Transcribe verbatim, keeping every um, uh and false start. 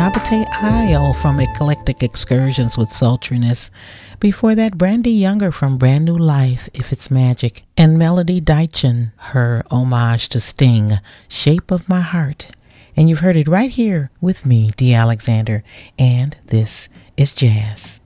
Nabate Ayo from Eclectic Excursions with Sultriness. Before that, Brandy Younger from Brand New Life, If It's Magic. And Melody Deitchen, her homage to Sting, Shape of My Heart. And you've heard it right here with me, Dee Alexander. And this is Jazz.